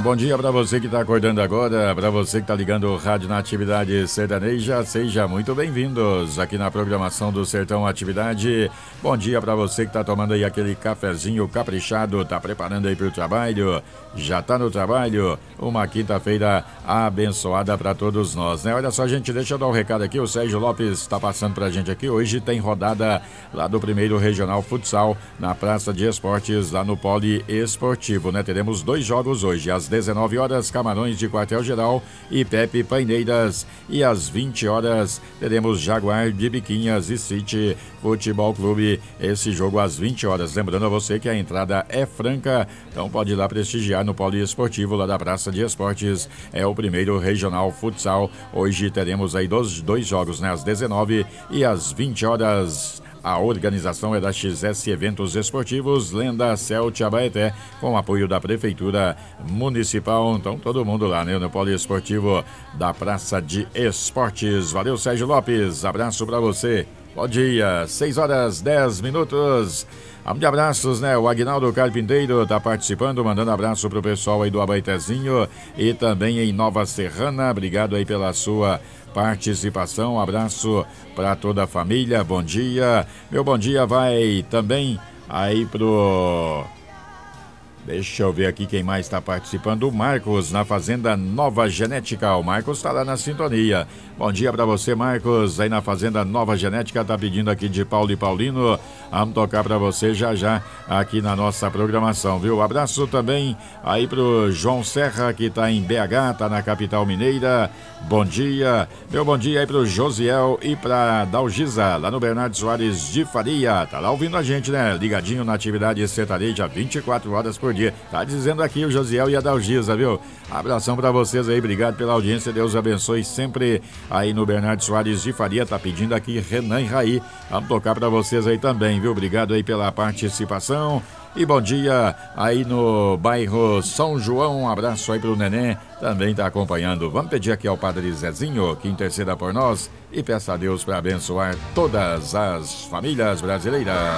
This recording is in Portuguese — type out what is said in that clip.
bom dia para você que está acordando agora, para você que está ligando o rádio na Atividade Sertaneja, seja muito bem-vindos aqui na programação do Sertão Atividade. Bom dia para você que está tomando aí aquele cafezinho caprichado, está preparando aí para o trabalho, já está no trabalho, uma quinta-feira abençoada para todos nós, né? Olha só, gente, deixa eu dar um recado aqui, o Sérgio Lopes está passando para a gente aqui, hoje tem rodada lá do primeiro Regional Futsal na Praça de Esportes, lá no Poliesportivo, né? Teremos 2 jogos hoje, às 19 horas, Camarões de Quartel-Geral e Pepe Paineiras, e às 20 horas teremos Jaguar de Biquinhas e City Futebol Clube, esse jogo às 20 horas. Lembrando a você que a entrada é franca, então pode ir lá prestigiar no Poliesportivo lá da Praça de Esportes, é o primeiro Regional Futsal. Hoje teremos aí dois jogos, né? Às 19 e às 20 horas. A organização é da XS Eventos Esportivos, Lenda Celti Abaeté, com apoio da Prefeitura Municipal. Então, todo mundo lá, né? No Poliesportivo da Praça de Esportes. Valeu, Sérgio Lopes. Abraço para você. Bom dia. 6h10. Vamos de abraços, né? O Aguinaldo Carpinteiro tá participando, mandando abraço pro pessoal aí do Abaetezinho e também em Nova Serrana. Obrigado aí pela sua participação, abraço para toda a família, bom dia. Meu bom dia vai também aí pro... Deixa eu ver aqui quem mais está participando. O Marcos, na Fazenda Nova Genética. O Marcos está lá na sintonia. Bom dia para você, Marcos. Aí na Fazenda Nova Genética, tá pedindo aqui de Paulo e Paulino. Vamos tocar para você já aqui na nossa programação, viu? Abraço também aí pro João Serra, que tá em BH, tá na capital mineira. Bom dia. Meu bom dia aí pro Josiel e pra Dalgisa, lá no Bernardo Soares de Faria. Tá lá ouvindo a gente, né? Ligadinho na Atividade Sertaneja, 24 horas por dia. Tá dizendo aqui o Josiel e a Dalgisa, viu? Abração pra vocês aí, obrigado pela audiência, Deus abençoe sempre aí no Bernardo Soares de Faria. Tá pedindo aqui Renan e Raí. Vamos tocar pra vocês aí também, viu? Obrigado aí pela participação. E bom dia aí no bairro São João, um abraço aí pro Neném, também tá acompanhando. Vamos pedir aqui ao Padre Zezinho que interceda por nós e peça a Deus para abençoar todas as famílias brasileiras.